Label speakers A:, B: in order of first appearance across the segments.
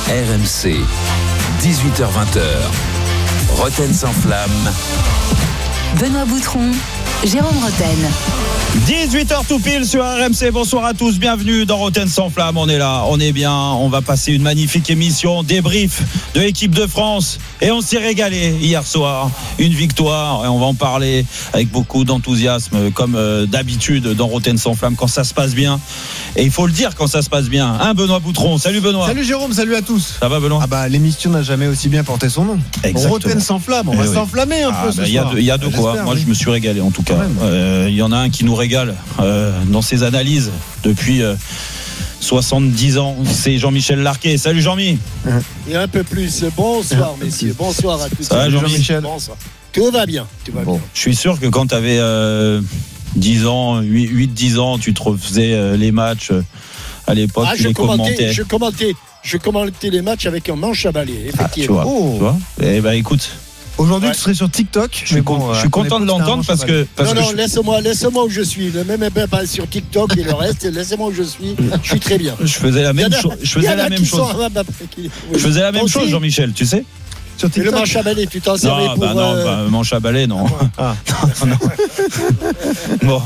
A: RMC, 18h-20h, Roten sans flamme.
B: Benoît Boutron, Jérôme Roten.
C: 18h tout pile sur RMC, bonsoir à tous, bienvenue dans Roten sans flamme, on est là, on est bien, on va passer une magnifique émission, débrief de l'équipe de France et on s'est régalé hier soir, une victoire et on va en parler avec beaucoup d'enthousiasme comme d'habitude dans Roten sans flamme quand ça se passe bien et il faut le dire quand ça se passe bien, hein Benoît Boutron, salut Benoît.
D: Salut Jérôme, salut à tous.
C: Ça va Benoît?
D: Ah bah l'émission n'a jamais aussi bien porté son nom.
C: Exactement.
D: Roten sans flamme, on va s'enflammer un peu ce soir.
C: Il y a de quoi, moi je me suis régalé en tout cas, il y en a un qui nous régale dans ses analyses depuis 70 ans, c'est Jean-Michel Larquet. Salut Jean-Mi.
E: Et un peu plus. Bonsoir messieurs, bonsoir à tous.
C: Ça va Jean-Michel?
E: Bonsoir. Tout va bien, bien.
C: Je suis sûr que quand tu avais 10 ans, 8-10 ans, tu te refaisais les matchs à l'époque, tu les commentais.
E: Je commentais les matchs avec un manche à balai, effectivement.
C: Tu vois Eh ben écoute.
D: Aujourd'hui, tu serais sur TikTok.
C: Je suis content de l'entendre parce que.
E: Laisse-moi où je suis. Même pas sur TikTok et le reste. Laissez-moi où je suis. Je suis très bien.
C: Je faisais la même chose. Je faisais la même chose, Jean-Michel, tu sais.
E: Sur TikTok. Et le manche à balai, tu t'en servais pour.
C: Non, manche à balai, non. Non. Bon.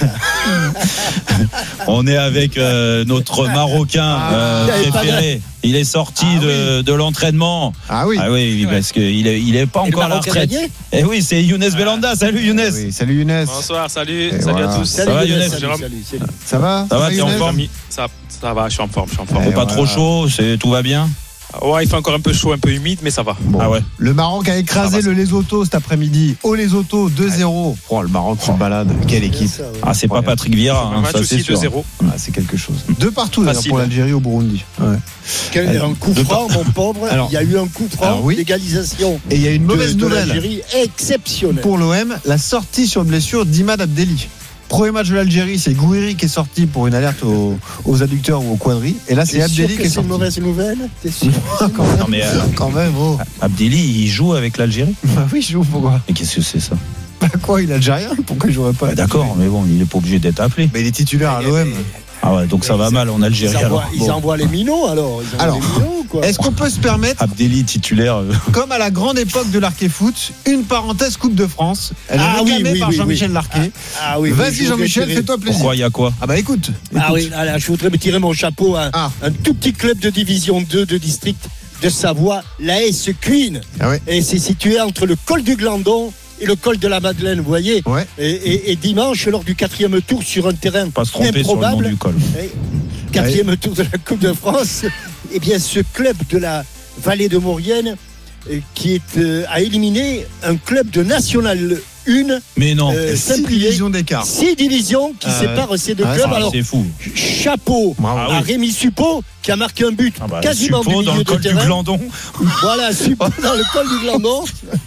C: On est avec notre Marocain préféré. Il est sorti de l'entraînement.
D: Ah oui,
C: parce qu'il est pas encore à la retraite. Et oui, c'est Younes Belhanda. Salut Younes.
D: Oui, salut Younes.
F: Bonsoir, salut à tous.
C: Ça va Younes?
D: Ça va?
C: Ça va, t'es en forme?
F: Ça va, je suis en forme.
C: C'est pas trop chaud, tout va bien?
F: Ouais, il fait encore un peu chaud, un peu humide, mais ça va.
D: Bon. Le Maroc a écrasé le Lesotho cet après-midi. Au Lesotho, 2-0. Oh, le Maroc se balade. Quelle équipe.
C: C'est pas Patrick Vieira,
F: un match
C: ça
F: aussi,
C: c'est sûr.
F: 2-0.
D: C'est quelque chose. 2 partout d'ailleurs pour l'Algérie au Burundi.
E: Un coup franc, mon pauvre. Il y a eu un coup franc d'égalisation.
D: Et il y a une mauvaise nouvelle.
E: L'Algérie exceptionnelle.
D: Pour l'OM, la sortie sur blessure d'Imad Abdelli. Premier match de l'Algérie, c'est Gouiri qui est sorti pour une alerte aux adducteurs ou aux quadris. Et là, c'est Abdelli qui est sorti.
E: C'est une mauvaise nouvelle? T'es sûr?
D: Non, mais quand même,
C: Abdelli, il joue avec l'Algérie?
D: Bah oui, il joue, pourquoi?
C: Et qu'est-ce que c'est ça?
D: Bah quoi, il est algérien? Pourquoi il jouerait pas?
C: D'accord, mais bon, il est pas obligé d'être appelé.
D: Mais il est titulaire à l'OM.
C: Ah ouais, donc ça va mal en Algérie.
E: Ils envoient les minots alors.
D: Est-ce qu'on peut se permettre,
C: Abdelli titulaire,
D: comme à la grande époque de Larquet Foot, une parenthèse Coupe de France? Elle est réclamée par Jean-Michel Larquet. Vas-y Jean-Michel, fais-toi plaisir.
C: Pourquoi, il y a quoi?
D: Ah bah écoute.
E: Je voudrais me tirer mon chapeau à un tout petit club de division 2 de district de Savoie, l'AS Queen. Et c'est situé entre le col du Glandon et le col de la Madeleine, vous voyez. Et dimanche, lors du 4e tour sur un terrain
C: pas se tromper sur le nom du col.
E: 4e tour de la Coupe de France, eh bien ce club de la vallée de Maurienne a éliminé un club de National 1.
C: Mais non,
D: 6 divisions d'écart.
E: 6 divisions qui séparent ces deux clubs. Alors,
C: c'est fou.
E: Chapeau à Rémi Suppot qui a marqué un but quasiment
C: Suppot
E: du milieu
C: dans le col
E: de terrain.
C: du Glandon.
E: Voilà, Suppot dans le col du Glandon.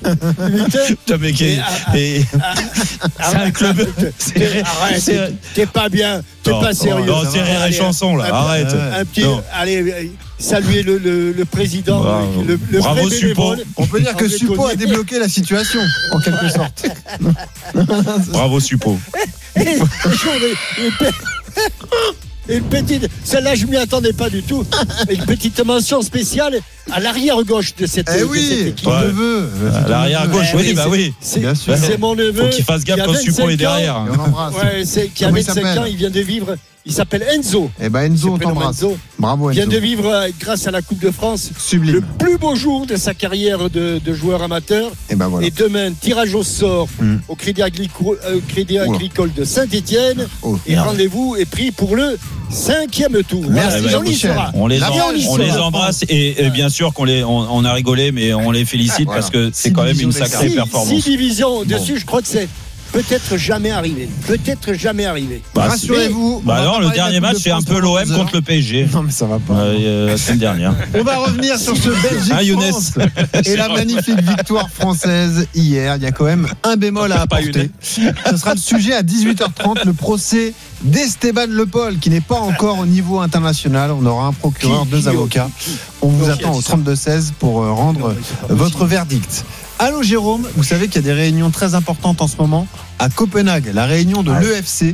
C: C'est un club.
E: T'es pas bien, t'es pas sérieux.
C: Non, c'est Rire et Chanson là. Arrête.
E: Allez, saluer le président.
C: Bravo Suppot.
D: On peut dire que Suppot a débloqué la situation en quelque sorte.
C: Bravo Suppot.
E: Une petite, celle-là je m'y attendais pas du tout. Une petite mention spéciale à l'arrière gauche de cette équipe.
D: Ton neveu.
C: À l'arrière gauche, oui.
E: C'est mon neveu.
C: Faut qu'il fasse gaffe quand Suppot est derrière.
E: Qui a 25 ans, il vient de vivre. Il s'appelle Enzo.
D: Enzo, on t'embrasse. Bravo Enzo.
E: Il vient de vivre, grâce à la Coupe de France,
D: sublime,
E: le plus beau jour de sa carrière de joueur amateur. Et demain, tirage au sort au Crédit Agricole de Saint-Étienne. Et rendez-vous est pris pour le 5e tour.
D: Merci Jean-Michel.
C: On les embrasse et bien sûr on a rigolé, mais on les félicite parce que c'est quand même une sacrée performance.
E: 6 divisions au-dessus, je crois que c'est peut-être jamais arrivé.
D: Rassurez-vous.
C: Non, le dernier match, c'est un peu l'OM contre le PSG.
D: Non, mais ça va pas.
C: La semaine dernière.
D: On va revenir sur ce Belgique-France et la magnifique victoire française hier. Il y a quand même un bémol à apporter. Ce sera le sujet à 18h30, le procès d'Esteban Le Paul, qui n'est pas encore au niveau international. On aura un procureur, 2 avocats. On vous attend au 32-16 pour rendre votre verdict. Allô Jérôme, vous savez qu'il y a des réunions très importantes en ce moment à Copenhague, la réunion de l'EFC